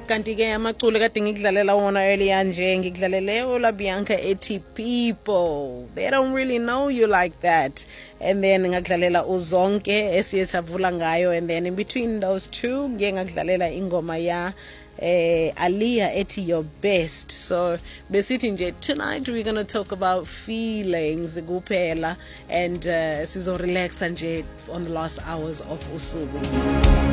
kanti-ke amaculo kade ngikudlalela wona earlier nje ngikudlalele ola Bianca ethi people they don't really know you like that, and then ngakudlalela uzonke esiyethavula ngayo, and then in between those two ngiye ngakudlalela ingoma ya Aliyah ethi your best. So besithi nje tonight we're gonna talk about feelings kuphela, and sizo relax nje on the last hours of usuku.